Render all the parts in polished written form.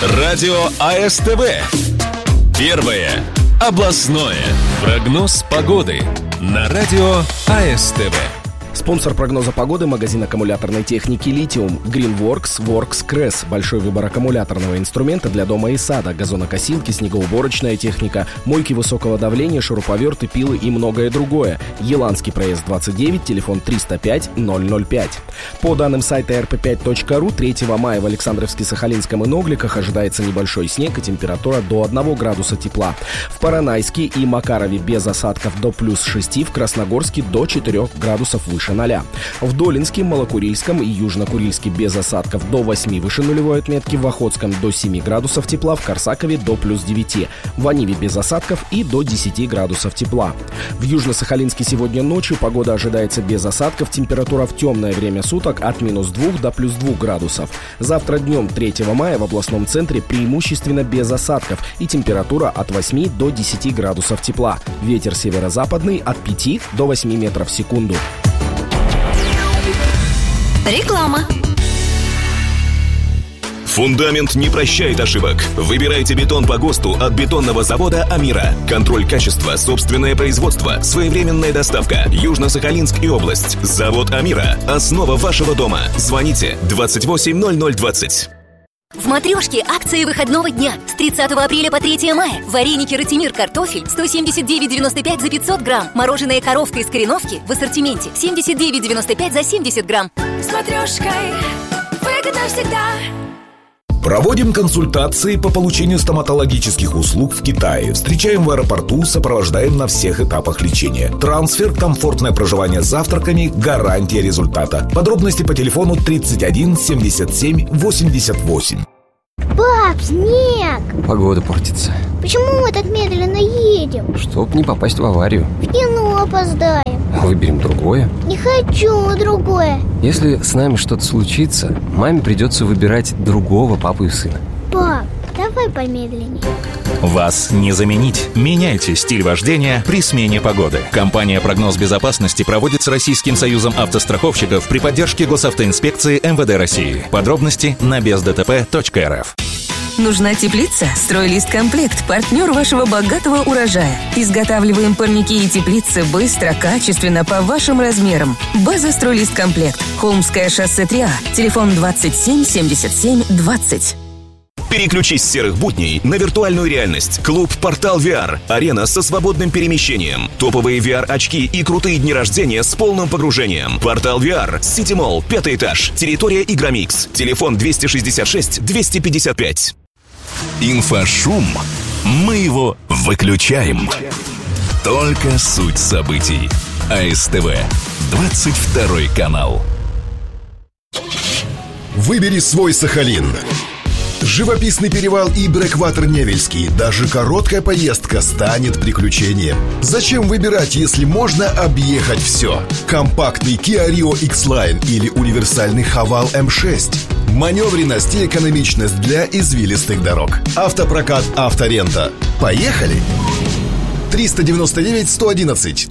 Радио АСТВ. Первое областное. Прогноз погоды на радио АСТВ. Спонсор прогноза погоды — магазин аккумуляторной техники «Литиум». Greenworks, Works, Cress. Большой выбор аккумуляторного инструмента для дома и сада, газонокосилки, снегоуборочная техника, мойки высокого давления, шуруповерты, пилы и многое другое. Еланский проезд 29, телефон 305-005. По данным сайта rp5.ru, 3 мая в Александровске, Сахалинском и Ногликах ожидается небольшой снег и температура до 1 градуса тепла. В Поронайске и Макарове без осадков до плюс 6, в Красногорске до 4 градусов выше 0. В Долинске, Малокурильском и Южнокурильске без осадков до 8 выше нулевой отметки, в Охотском до 7 градусов тепла, в Корсакове до плюс 9, в Аниве без осадков и до 10 градусов тепла. В Южно-Сахалинске сегодня ночью погода ожидается без осадков, температура в темное время суток от минус 2 до плюс 2 градусов. Завтра днем 3 мая в областном центре преимущественно без осадков и температура от 8 до 10 градусов тепла. Ветер северо-западный от 5 до 8 метров в секунду. Реклама. Фундамент не прощает ошибок. Выбирайте бетон по ГОСТу от бетонного завода «Амира». Контроль качества, собственное производство, своевременная доставка. Южно-Сахалинск и область. Завод «Амира». Основа вашего дома. Звоните 280020. В «Матрешке» акции выходного дня. С 30 апреля по 3 мая. Вареники «Ратимир» картофель 179,95 за 500 грамм. Мороженое «Коровка» из Кореновки в ассортименте 79,95 за 70 грамм. С «Матрешкой» выгодно всегда. Проводим консультации по получению стоматологических услуг в Китае. Встречаем в аэропорту, сопровождаем на всех этапах лечения. Трансфер, комфортное проживание с завтраками, гарантия результата. Подробности по телефону 31 77 88. Пап, снег! Погода портится. Почему мы так медленно едем? Чтоб не попасть в аварию. В кино опоздаем. Выберем другое. Не хочу другое. Если с нами что-то случится, маме придется выбирать другого папу и сына. Пап, давай помедленнее. Вас не заменить. Меняйте стиль вождения при смене погоды. Компания «Прогноз безопасности» проводит с Российским союзом автостраховщиков при поддержке Госавтоинспекции МВД России. Подробности на бездтп.рф. Нужна теплица? «Стройлист-комплект» – партнер вашего богатого урожая. Изготавливаем парники и теплицы быстро, качественно, по вашим размерам. База «Стройлист-комплект». Холмское шоссе 3А. Телефон 27 77 20. Переключись с серых будней на виртуальную реальность. Клуб «Портал VR». Арена со свободным перемещением. Топовые VR-очки и крутые дни рождения с полным погружением. «Портал VR». Сити Молл, 5-й этаж. Территория Игромикс. Телефон 266 255. Инфошум. Мы его выключаем. Только суть событий. АСТВ. 22 канал. Выбери свой Сахалин. Живописный перевал и Брэкватер Невельский. Даже короткая поездка станет приключением. Зачем выбирать, если можно объехать все? Компактный Kia Rio X-Line или универсальный Haval M6. Маневренность и экономичность для извилистых дорог. Автопрокат «Авторента». Поехали! 399-111.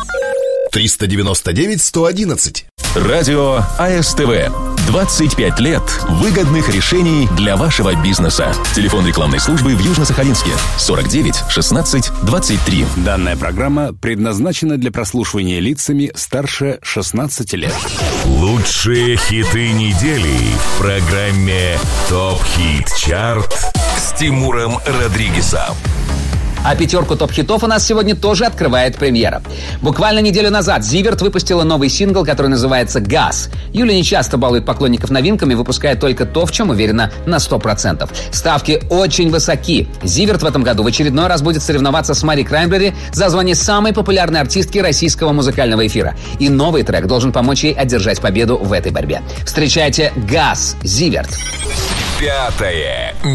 399-111. Радио АСТВ. 25 лет выгодных решений для вашего бизнеса. Телефон рекламной службы в Южно-Сахалинске 49 16 23. Данная программа предназначена для прослушивания лицами старше 16 лет. Лучшие хиты недели в программе ТОП Хит Чарт с Тимуром Родригезом. А пятерку топ-хитов у нас сегодня тоже открывает премьера. Буквально неделю назад Зиверт выпустила новый сингл, который называется «Газ». Юля не часто балует поклонников новинками, выпуская только то, в чем уверена на 100%. Ставки очень высоки. Зиверт в этом году в очередной раз будет соревноваться с Мари Краймбрери за звание самой популярной артистки российского музыкального эфира. И новый трек должен помочь ей одержать победу в этой борьбе. Встречайте «Газ» Зиверт. Пятое